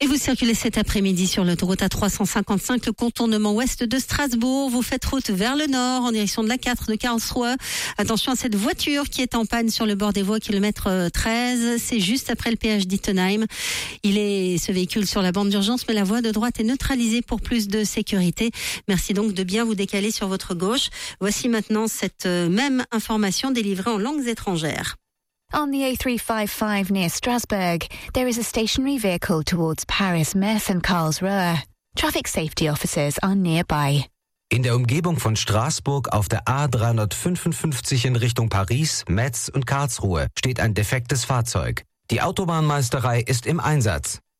Et vous circulez cet après-midi sur l'autoroute A355, le contournement ouest de Strasbourg. Vous faites route vers le nord en direction de la 4 de Karlsruhe. Attention à cette voiture qui est en panne sur le bord des voies, kilomètre 13. C'est juste après le péage d'Ittenheim. Ce véhicule sur la bande d'urgence, mais la voie de droite est neutralisée pour plus de sécurité. Merci donc de bien vous décaler sur votre gauche. Voici maintenant cette même information délivrée en langues étrangères. On the A355 near Strasbourg, there is a stationary vehicle towards Paris, Metz and Karlsruhe. Traffic safety officers are nearby. In der Umgebung von Straßburg auf der A355 in Richtung Paris, Metz und Karlsruhe steht ein defektes Fahrzeug. Die Autobahnmeisterei ist im Einsatz.